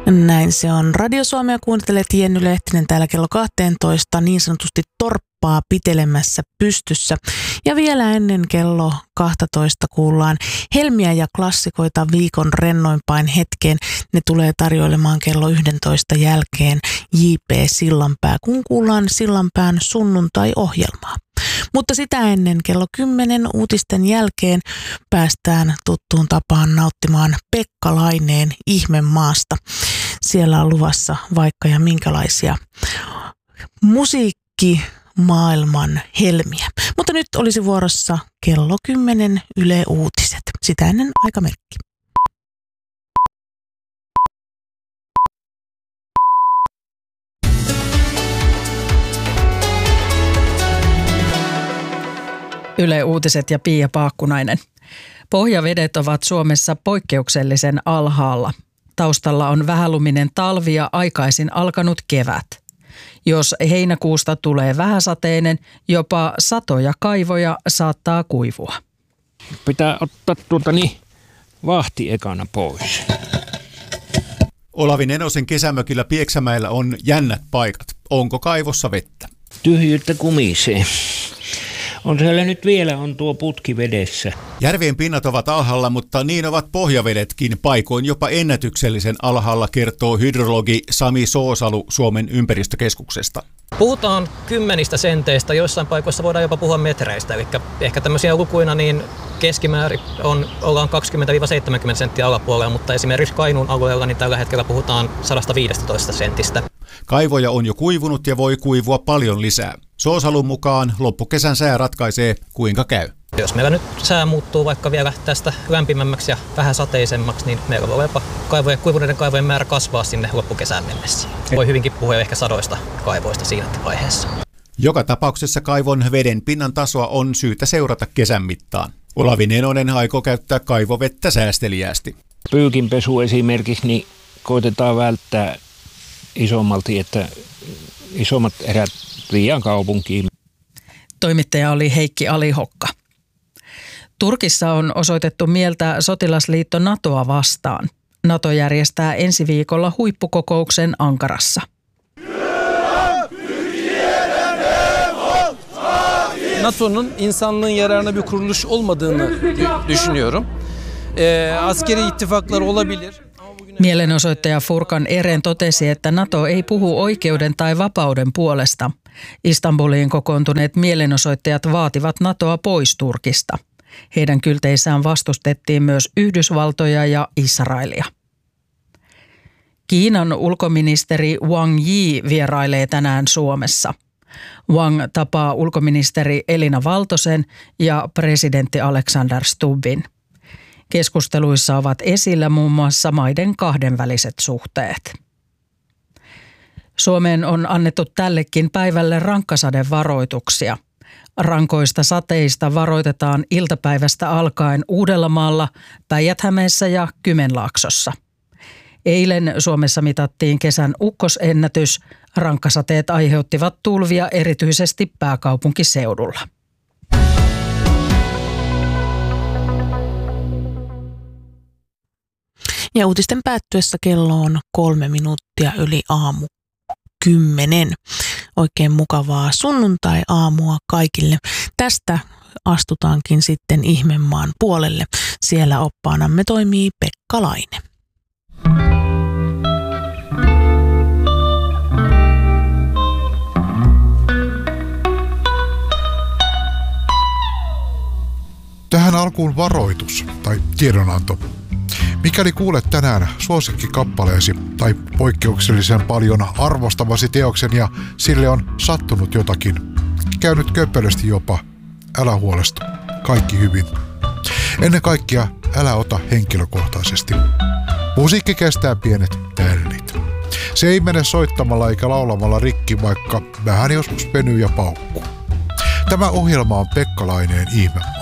Näin se on. Radio Suomea kuuntelet, Jenny Lehtinen täällä kello 12 niin sanotusti torppaa pitelemässä pystyssä. Ja vielä ennen kello 12 kuullaan helmiä ja klassikoita viikon rennoimpain hetkeen. Ne tulee tarjoilemaan kello 11 jälkeen J.P. Sillanpää, kun kuullaan Sillanpään sunnuntai-ohjelmaa. Mutta sitä ennen kello 10 uutisten jälkeen päästään tuttuun tapaan nauttimaan Pekka Laineen Ihmemaasta. Siellä on luvassa vaikka ja minkälaisia musiikkimaailman helmiä. Mutta nyt olisi vuorossa kello 10 Yle Uutiset. Sitä ennen aikamerkki. Yle Uutiset ja Pia Paakkunainen. Pohjavedet ovat Suomessa poikkeuksellisen alhaalla. Taustalla on vähäluminen talvi ja aikaisin alkanut kevät. Jos heinäkuusta tulee vähäsateinen, jopa satoja kaivoja saattaa kuivua. Pitää ottaa vahti ekana pois. Olavi Nenosen kesämökillä Pieksämäellä on jännät paikat. Onko kaivossa vettä? Tyhjyyttä kumisee. On siellä nyt vielä tuo putki vedessä. Järvien pinnat ovat alhaalla, mutta niin ovat pohjavedetkin. Paikoin jopa ennätyksellisen alhaalla, kertoo hydrologi Sami Soosalu Suomen ympäristökeskuksesta. Puhutaan 10 senteistä, joissain paikoissa voidaan jopa puhua metreistä. Eli ehkä tämmöisiä lukuina niin keskimäärin ollaan 20-70 senttiä alapuolella, mutta esimerkiksi Kainuun alueella niin tällä hetkellä puhutaan 115 sentistä. Kaivoja on jo kuivunut ja voi kuivua paljon lisää. Soosalun mukaan loppukesän sää ratkaisee, kuinka käy. Jos meillä nyt sää muuttuu vaikka vielä tästä lämpimämmäksi ja vähän sateisemmaksi, niin meillä voi jopa kuivuneiden kaivojen määrä kasvaa sinne loppukesään mennessä. Voi hyvinkin puhua ehkä sadoista kaivoista siinä vaiheessa. Joka tapauksessa kaivon veden pinnan tasoa on syytä seurata kesän mittaan. Olavi Nenonen aikoo käyttää kaivovettä säästeliäästi. Pyykinpesu esimerkiksi niin koitetaan välttää isommalti, että isommat erät viiään kaupunkiin. Toimittaja oli Heikki Alihokka. Turkissa on osoitettu mieltä sotilasliitto NATOa vastaan. NATO järjestää ensi viikolla huippukokouksen Ankarassa. NATO'nun insanlığın yararına bir kuruluş olmadığını düşünüyorum. Askeri ittifaklar olabilir. Mielenosoittaja Furkan Eren totesi, että NATO ei puhu oikeuden tai vapauden puolesta. Istanbuliin kokoontuneet mielenosoittajat vaativat NATOa pois Turkista. Heidän kylteissään vastustettiin myös Yhdysvaltoja ja Israelia. Kiinan ulkoministeri Wang Yi vierailee tänään Suomessa. Wang tapaa ulkoministeri Elina Valtosen ja presidentti Alexander Stubbin. Keskusteluissa ovat esillä muun muassa maiden kahdenväliset suhteet. Suomeen on annettu tällekin päivälle rankkasadevaroituksia. Rankoista sateista varoitetaan iltapäivästä alkaen Uudellamaalla, Päijät-Hämeessä ja Kymenlaaksossa. Eilen Suomessa mitattiin kesän ukkosennätys. Rankkasateet aiheuttivat tulvia erityisesti pääkaupunkiseudulla. Ja uutisten päättyessä kello on 3 minuuttia yli aamu 10. Oikein mukavaa sunnuntai-aamua kaikille. Tästä astutaankin sitten Ihmemaan puolelle. Siellä oppaanamme toimii Pekka Laine. Tähän alkuun varoitus tai tiedonanto. Mikäli kuulet tänään suosikkikappaleesi tai poikkeuksellisen paljon arvostamasi teoksen ja sille on sattunut jotakin, käy nyt köppelösti jopa, älä huolestu, kaikki hyvin. Ennen kaikkea älä ota henkilökohtaisesti. Musiikki kestää pienet tällit. Se ei mene soittamalla eikä laulamalla rikki, vaikka vähän joskus venyy ja paukkuu. Tämä ohjelma on Pekka Laineen Ihme.